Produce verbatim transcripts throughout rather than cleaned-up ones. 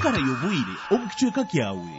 nyikara y'obwire obukichweka kyawe.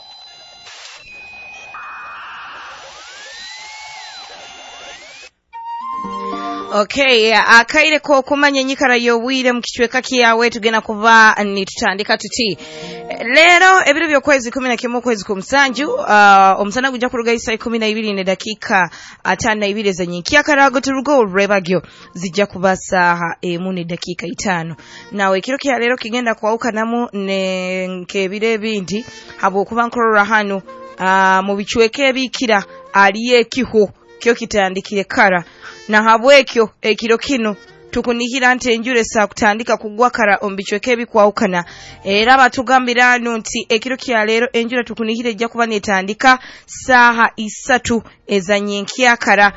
Okay, akaire ko kumanya nyikara y'obwire mu kichweka kyawe tugena kuba ni tutandika tuti. Lero ebiro by'okwezi kumi na kimwe kwezi kumsanju uh, omusana gujja kuruga isa kumi na ibiri ne dakika atano na ibiri za nyikia karago turugo rebagyo zijja kuba saha emu ne dakika itano nawe kiro kya lero kigenda kwauka namu ne nkebire bindi habo kuba nkorora hano uh, mu bichweke bikira aliye kiho kyo kitandikire kara na habwekyo ekiro kino tukunihira nti enjure saa kutandika kugwa kara ombichweke bikwaukana era batugambira nti ekiro kya lero enjure tukunihire ejja kuba netandika saha isatu ezanyenkia kara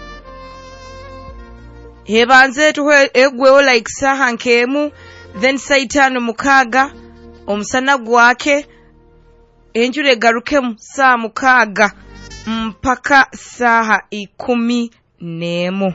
hebanze tuwe egwewo like saha nkemu then saitano mukaga omusana gwake enjure garukemu saa mukaga mpaka saha ikumi nemu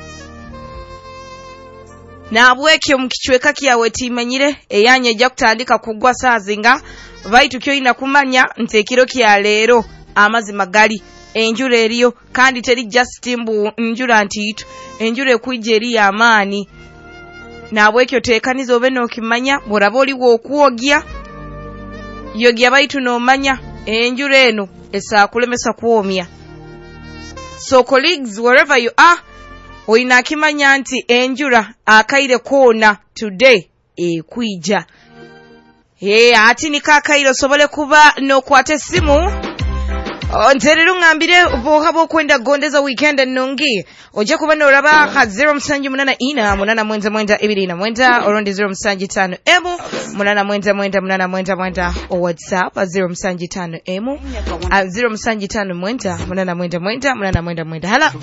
na bwekyo mukichweka kyawe timanyire eyanye ejja kutandika kugwa saa zinga baitu kyo ina kumanya ntekiro kya lero amazi magali enjure eriyo kandi teri just mbu njura ntiito enjure kwijje eri amaani na bwekyo tekanizo beno kimanya boraboli wo kuogya yogya baitu no manya enjure eno esa kulemesa kuomya. So colleagues, wherever you are, oina kimanya nti enjura akaire kona today e kwija. Hey, ati ni kakairo sobole kuba no kwate simu. Onterero ngambire bohabo kwenda gondeza weekend nongi. Oje kuba no raba ha zero msanji munana ina munana mwenza mwenza ibiri na mwenza orondi zero msanji tano emu munana mwenza mwenza munana mwenza mwenza o WhatsApp a zero msanji tano emu a zero msanji tano mwenza munana mwenza mwenza munana mwenza mwenza hala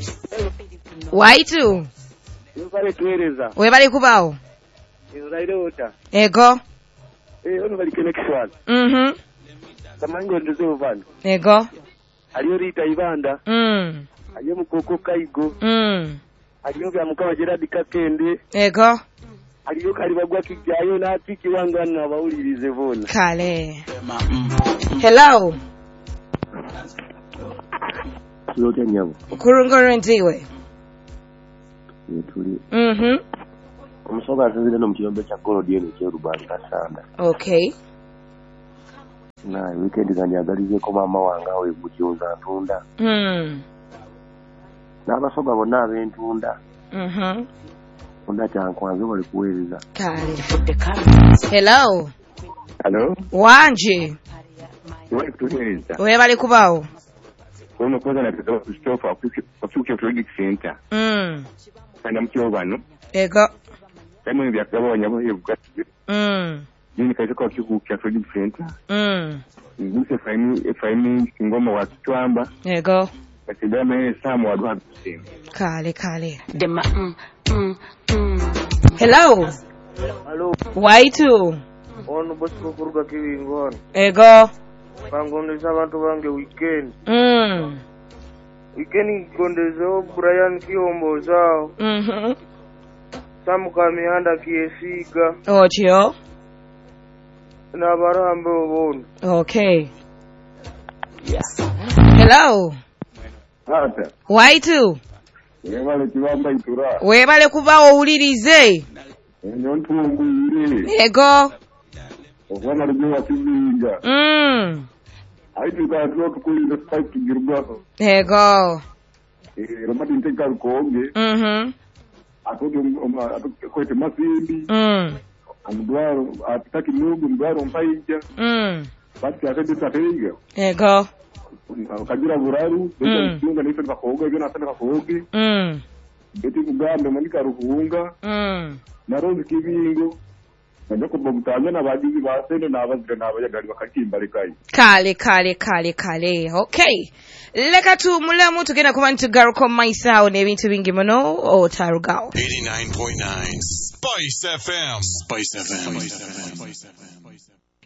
waitu Yobale tuereza webale kubao Israeli ota ego eh ono bali connection mhm Samango ndozo vano ego aliyo rita ibanda mm aliyo mukoko kaigo mm aliyo bya mukaba Gerard Kakende ego aliyo kali bagwa kijayo na atiki wangana bawulirize vona kale hello yote nyabo kurungoro ndiwe yetuli mhm omusoga azizire no mukiyombe kya Golodieni kye Rubanga Sanda okay na weekend kanyagalize ko mama wanga we mukyoza ntunda mm n'abasoga bonna ab'entunda mhm onda kyankwanze bali kuweereza kale hello hello wanje wewe kutueleza wewe bali kubao ono koza na pito Christopher akuke project center mm kana mkyobano ego kama byakabanya bo yebugati mm nini kaje kwa kikuka project center mm nguse faimi faimi ngoma wa kitwamba ego katidame samu wa dwa kusema kale kale dema mm mm mm hello hello waitu ono bosiko kuruga kiwingona ego bangondeza abantu bange weekend mm weekend gondezo Brian Kiombo zao mhm Samu Kamihanda Kiesiga otyo na barambe obonu okay yes hello hata waitu yebale kibamba itura webale kuba owulirize enyo ntungu ire ego okwana rubyo kizinga mm aitu ka tro tukulira spike girbaho ego eh romati nteka rukonge mhm atoke atoke masindi mm amdwaro ataki nugu mdwaro mpaija mm basi atende tateiga ego kagira buraru Mm. ndio nife bakoga byo nasende bakoge mm beti kugambe manika ruhunga mm naronzi kibingo ndio kubomutanya nabagizi basende nabazira nabayagali bakakimbale kai kale kale kale kale okay leka tu mulamu tugenda kuba ntugaruka maisao n'ebintu bingi muno otarugao eighty-nine point nine Spice F M. Spice F M.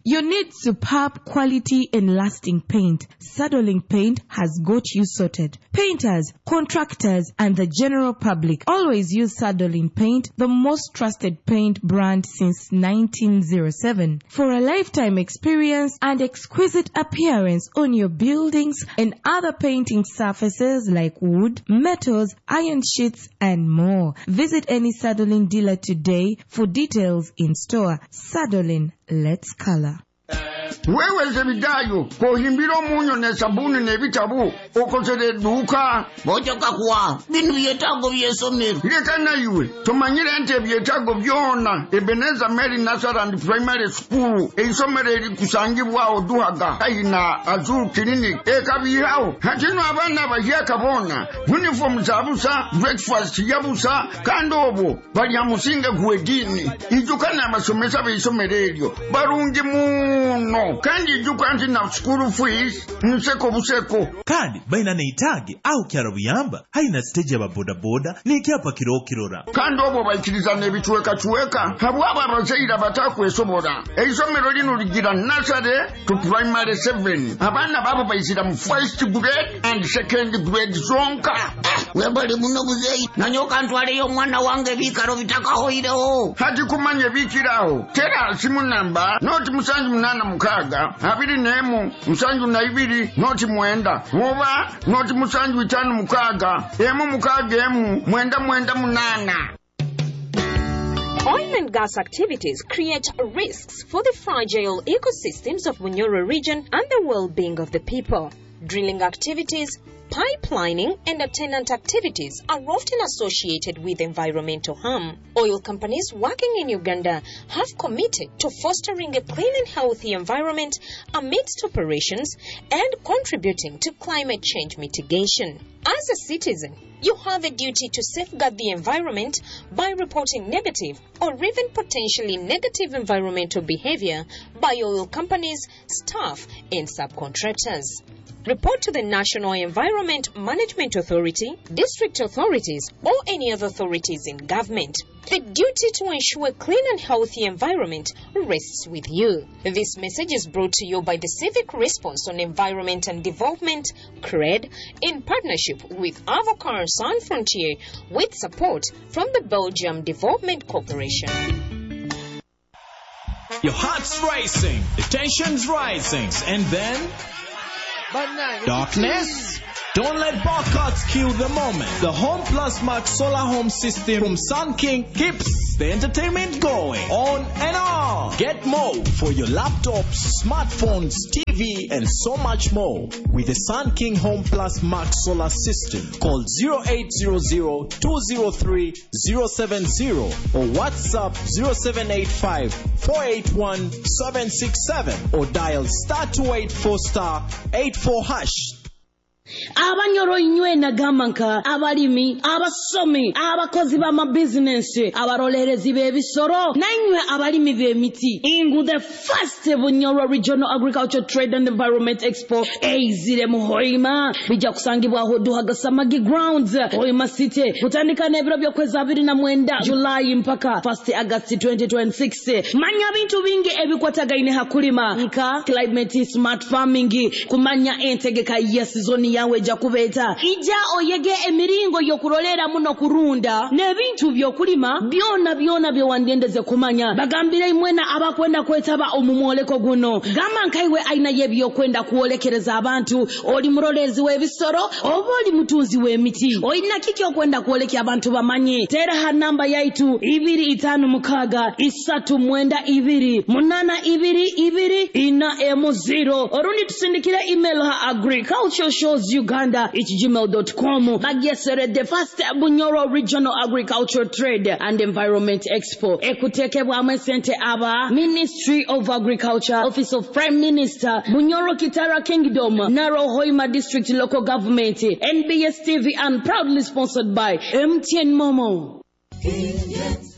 You need superb quality and lasting paint. Sadolin Paint has got you sorted. Painters, contractors, and the general public always use Sadolin Paint, the most trusted paint brand since nineteen oh seven. For a lifetime experience and exquisite appearance on your buildings and other painting surfaces like wood, metals, iron sheets, and more. Visit any Sadolin dealer today for details in store. Sadolin, let's color. Wewe zebidayo kohimbiro munyo ne sabuni ne bitabu okozere duka bojoka kwa binu byetago byesomero leka na iwe tomanyire nte byetago byona Ebeneza Mary Nursery and Primary School eisomero eri kusangibwa oduhaga aina Azul Clinic ekabirawo hatino abana bahyaka bona uniform zabusa breakfast yabusa kandobo bali amusinga gwedini ijukana amasomesa beisomero eryo barungi muno kandi jukanti na school fees nseko buseko kandi baina neitage au kyarabuyamba haina stage ya boda boda ni kyapa kiro kirora kandi obo bayikiriza ne bitweka tweka habwaba abazeira batakwesobora eisomero lino ligira nursery to primary seven abana babo bayizira mu first grade and second grade zonka webali muno buzei nanyoka ntwale yo mwana wange bikaro bitakahoireho hati kumanye bikiraho tera simu namba not musanju munana mukaga abiri nemu musanju na ibiri not mwenda woba not musanju itanu mukaga emu mukaga emu mwenda mwenda munana. Oil and gas activities create risks for the fragile ecosystems of Bunyoro region and the well-being of the people. Drilling activities, pipelining, and attendant activities are often associated with environmental harm. Oil companies working in Uganda have committed to fostering a clean and healthy environment amidst operations and contributing to climate change mitigation. As a citizen, you have a duty to safeguard the environment by reporting negative or even potentially negative environmental behavior by oil companies, staff, and subcontractors. Report to the National Environment Management Authority, district authorities, or any other authorities in government. The duty to ensure a clean and healthy environment rests with you. This message is brought to you by the Civic Response on Environment and Development, C R E D, in partnership with Avocar Sans Frontier, with support from the Belgium Development Corporation. Your heart's racing, the tension's rising, and then darkness? Don't let barcodes kill the moment. The Home Plus Max Solar Home System from Sun King keeps the entertainment going on and on. Get more for your laptops, smartphones, T V, and so much more with the Sun King Home Plus Max Solar System. Call zero eight zero zero, two zero three, zero seven zero or WhatsApp zero seven eight five, four eight one, seven six seven or dial star two eight four star eight four hash. Abanyoro inywe na gamanka abalimi abasomi abakozi ba ma business abarolerezi bebisoro nanywe abalimi bemiti ingu the first Bunyoro Regional Agriculture Trade and Environment Expo eizire mu Hoima bija kusangibwa ho duhaga Samagi Grounds Hoima City kutandika nebiro byo kwezi abiri na mwenda July mpaka first August twenty twenty-six manya bintu bingi ebikwatagaine hakulima nka climate smart farming kumanya entegeka yes zone yawe jakubeta ija oyege emiringo yokurolera muno kurunda nebintu byokulima byona byona byo wandendeze kumanya bagambire imwena abakwenda kwetaba omumoleko guno gama nkaiwe aina yebyo kwenda kuolekereza abantu oli murolezi webisoro oboli mutunzi wemiti oyina kikyo kwenda kuolekya abantu bamanye tera ha namba yaitu ibiri itanu mukaga isatu mwenda ibiri munana ibiri ibiri ina emo zero orundi tusindikira email ha agriculture shows Uganda at gmail dot com. Bagesere the first Bunyoro Regional Agriculture Trade and Environment Expo. Ekutekebwa amesente aba Ministry of Agriculture, Office of Prime Minister, Bunyoro Kitara Kingdom, Naro Hoima District Local Government, N B S T V, and proudly sponsored by M T N Momo.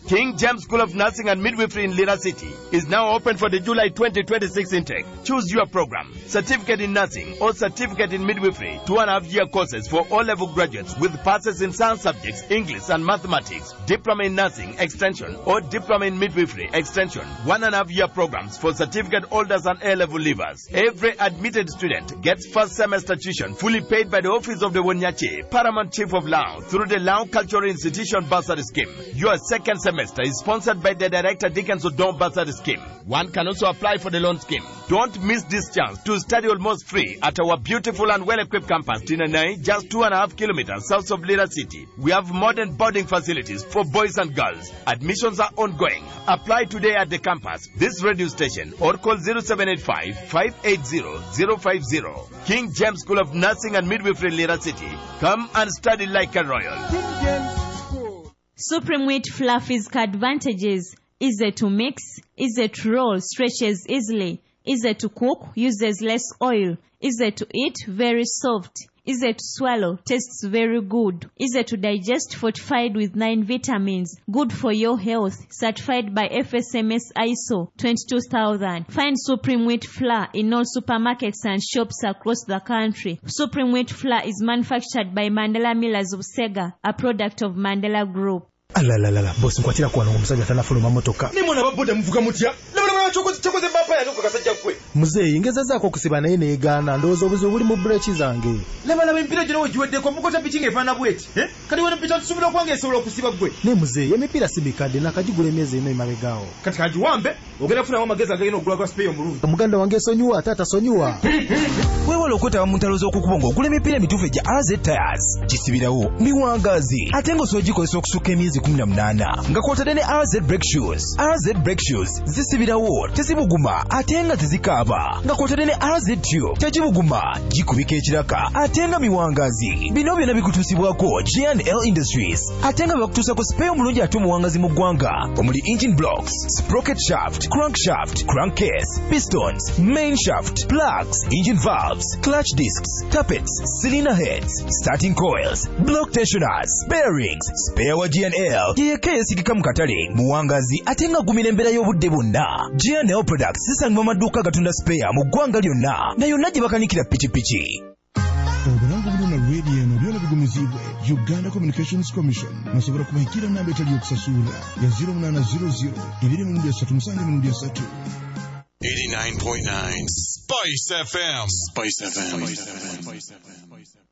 King James School of Nursing and Midwifery in Lira City is now open for the July twenty twenty-six intake. Choose your program. Certificate in Nursing or Certificate in Midwifery, two and a half year courses for all-level graduates with passes in science subjects, English and mathematics. Diploma in Nursing Extension or Diploma in Midwifery Extension, one and a half year programs for certificate holders and A-level leavers. Every admitted student gets first semester tuition fully paid by the Office of the Wonyache, Paramount Chief of Lao, through the Lao Cultural Institution Bursary Scheme. Your second semester is sponsored by the Director Dickens Odom Bursary Scheme. One can also apply for the loan scheme. Don't miss this chance to study almost free at our beautiful and well-equipped campus, Tinanai, just two and a half kilometers south of Lira City. We have modern boarding facilities for boys and girls. Admissions are ongoing. Apply today at the campus, this radio station, or call zero seven eight five, five eight zero, zero five zero. King James School of Nursing and Midwifery, Lira City. Come and study like a royal. King James School. Supreme Wheat Flour Physical advantages: easy to mix, easy to roll, stretches easily, easy to cook, uses less oil, easy to eat, very soft, easy to swallow, tastes very good, easy to digest, fortified with nine vitamins, good for your health, certified by F S M S I S O twenty-two thousand. Find Supreme Wheat Flour in all supermarkets and shops across the country. Supreme Wheat Flour is manufactured by Mandela Millers of Sega, a product of Mandela Group. Alalalala, boss nkwatira kwa n'omusajja tanafuluma motoka. Ni mwana baboda mvuga mutya. Labala chokoze chokoze bapa ya nuko kasajja kwe. Muzeyi ngeza zako kusiba naye neegana ndowooza obuzibu buli mu breeki zange. Labala bempira gino ogiweddeko mukota pikinga efaana bweti. Eh? Kati wano pita tusubira okwange esobola okusiba gwe. Ne muzeyi emipiira si mikadde nakagigula emyezi eno emabegaawo. Kati kagiwambe ogenda kufunamu amagezi agagenda okugula kwa spray omulungi. Omuganda wange esonyiwa ate atasonyiwa. Weewala okwetaba mu ntalo z'okukuba ng'ogula emipiira emituufu egya R Z Tires. Kisibirawo miwangaazi ate ng'osoogikozesa okusukka emyezi kumi na munaana nga kw'otadde ne R Z Brake Shoes. R Z Brake Shoes zisibirawo tezibuguma ate nga tezikaaba nga kw'otadde ne R Z Tube tegibuguma gikubika ekiraka ate nga miwangaazi. Bino byonna bikutuusibwako G and L Industries ate nga bakutuusako spare omulungi ate omuwangazi mu ggwanga omuli engine blocks, sprocket shaft, crankshaft, crankcase, pistons, main shaft, plugs, engine valves, clutch discs, tappets, cylinder heads, starting coils, block tensioners, bearings, spare wa G and L yeka yesigika mu katale muwangazi ate nga gumira embeera y'obudde bwonna. G and L Products zisangibwa mu maduuka gatunda spare mu ggwanga lyonna na yonna gye bakanikira pikipiki. Obulango buno na radio eno byona bigumizibwe Uganda Communications Commission musobola kubahikira namba etali yokusasula ya zero munana zero zero ibiri mu ndia satu musange mu ndia satu. eighty-nine point nine Spice F M. Spice F M. Spice F M.